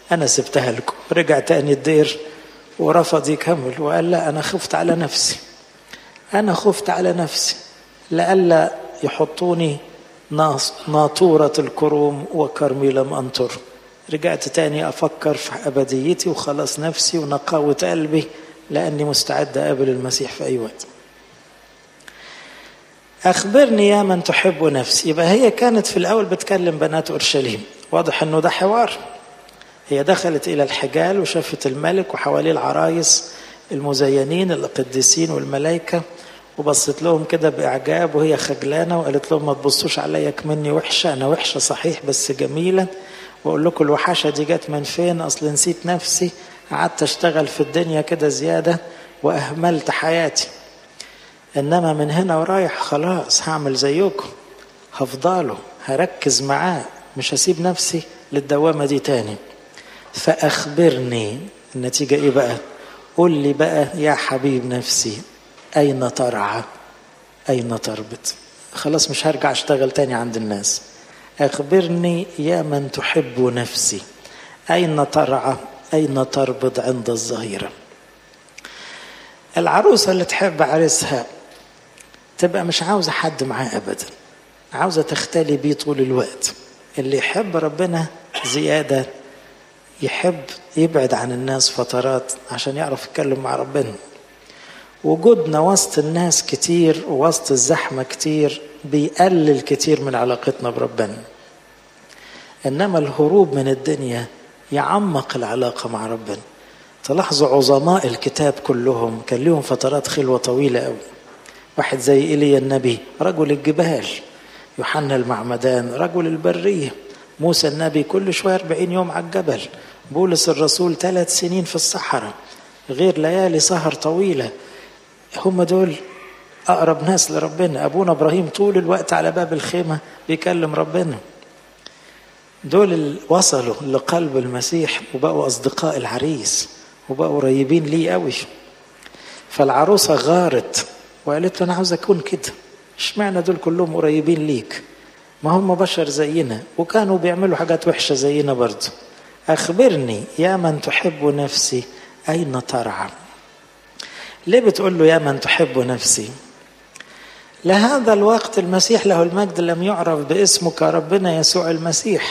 أنا سبتها لكم. رجع تاني الدير ورفض يكمل وقال لا، أنا خفت على نفسي، أنا خفت على نفسي لألا يحطوني ناطورة الكروم وكرمي لم أنطر. رجعت تاني أفكر في أبديتي وخلاص نفسي ونقاوة قلبي، لأني مستعد أقابل المسيح في أي وقت. أخبرني يا من تحب نفسي. يبقى هي كانت في الأول بتكلم بنات أورشليم، واضح أنه ده حوار. هي دخلت إلى الحجال وشافت الملك وحواليه العرايس المزينين القديسين والملائكة، وبصت لهم كده بإعجاب وهي خجلانة، وقالت لهم ما تبصوش عليا كمني وحشة، أنا وحشة صحيح بس جميلة، وأقول لكم الوحشة دي جت من فين؟ أصل نسيت نفسي، قعدت أشتغل في الدنيا كده زيادة وأهملت حياتي، إنما من هنا ورايح خلاص هعمل زيكم، هفضله، هركز معاه، مش هسيب نفسي للدوامة دي تاني. فأخبرني. النتيجة إيه بقى؟ قل لي بقى يا حبيب نفسي، أين ترعى؟ أين تربط؟ خلاص مش هرجع أشتغل تاني عند الناس. أخبرني يا من تحب نفسي، أين ترعى؟ أين تربط عند الظهيرة؟ العروسة اللي تحب عريسها تبقى مش عاوزة حد معاه أبدا، عاوزة تختلي بيه طول الوقت. اللي يحب ربنا زيادة يحب يبعد عن الناس فترات عشان يعرف يتكلم مع ربنا. وجودنا وسط الناس كتير ووسط الزحمة كتير بيقلل كتير من علاقتنا بربنا، إنما الهروب من الدنيا يعمق العلاقة مع ربنا. تلاحظوا عظماء الكتاب كلهم كان لهم فترات خلوة طويلة قوي. واحد زي إيليا النبي رجل الجبال، يوحنا المعمدان رجل البرية، موسى النبي كل شوية 40 يوم على الجبل، بولس الرسول 3 سنين في الصحراء، غير ليالي سهر طويلة. هم دول أقرب ناس لربنا. أبونا إبراهيم طول الوقت على باب الخيمة بيكلم ربنا. دول وصلوا لقلب المسيح وبقوا أصدقاء العريس وبقوا قريبين ليه قوي. فالعروسة غارت وقالت له أنا عاوز أكون كده، اشمعنى دول كلهم قريبين ليك؟ ما هم بشر زينا وكانوا بيعملوا حاجات وحشة زينا برضو. أخبرني يا من تحب نفسي، أين ترعى؟ ليه بتقول له يا من تحب نفسي؟ لهذا الوقت المسيح له المجد لم يعرف باسمه كربنا يسوع المسيح.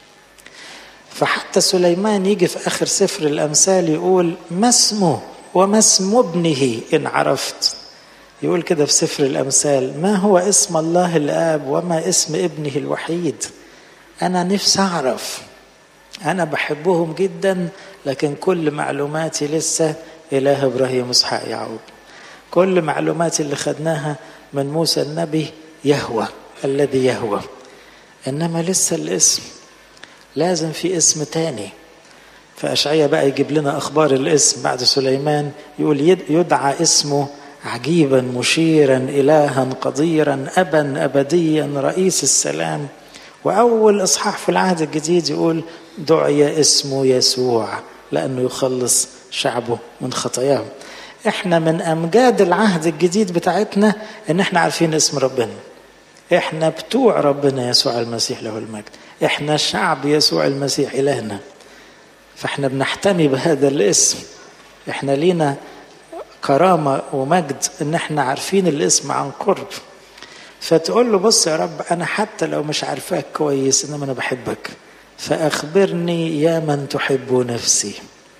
فحتى سليمان يجي في آخر سفر الأمثال يقول ما اسمه وما اسم ابنه إن عرفت. يقول كده في سفر الأمثال ما هو اسم الله الآب وما اسم ابنه الوحيد. أنا نفسي أعرف، أنا بحبهم جدا، لكن كل معلوماتي لسه إله إبراهيم إسحاق يعقوب. كل معلوماتي اللي خدناها من موسى النبي يهوى الذي يهوى، إنما لسه الاسم لازم في اسم تاني. فأشعياء بقى يجيب لنا أخبار الاسم بعد سليمان، يقول يدعى اسمه عجيبا مشيرا إلها قديرا أبا أبديا رئيس السلام. وأول إصحاح في العهد الجديد يقول دعي اسمه يسوع لأنه يخلص شعبه من خطاياهم. احنا من أمجاد العهد الجديد بتاعتنا ان احنا عارفين اسم ربنا، احنا بتوع ربنا يسوع المسيح له المجد، احنا شعب يسوع المسيح إلهنا، فاحنا بنحتمي بهذا الاسم. احنا لينا كرامة ومجد ان احنا عارفين الاسم عن قرب. فتقول له بص يا رب انا حتى لو مش عارفاك كويس انما انا بحبك، فاخبرني يا من تحب نفسي،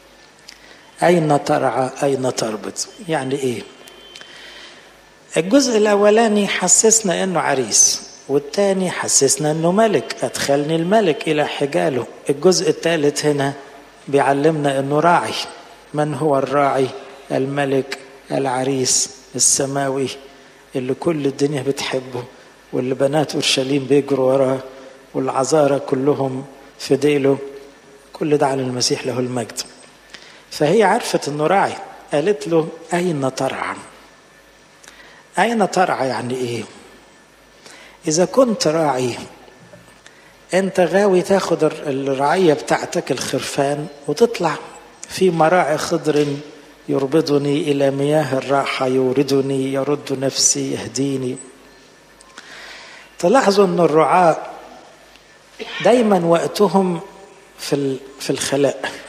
اين ترعى اين تربط؟ يعني ايه؟ الجزء الاولاني حسسنا انه عريس، والتاني حسسنا انه ملك، ادخلني الملك الى حجاله. الجزء الثالث هنا بيعلمنا انه راعي. من هو الراعي؟ الملك العريس السماوي اللي كل الدنيا بتحبه، واللي بنات اورشليم بيجروا وراه، والعذارى كلهم في ديله. كل ده على المسيح له المجد. فهي عرفت انه راعي، قالت له اين ترعى؟ اين ترعى يعني ايه؟ اذا كنت راعي انت غاوي تاخد الرعية بتاعتك الخرفان وتطلع في مراعي خضر يربضني الى مياه الراحة، يوردني يرد نفسي يهديني. تلاحظوا ان الرعاة دايما وقتهم في الخلاء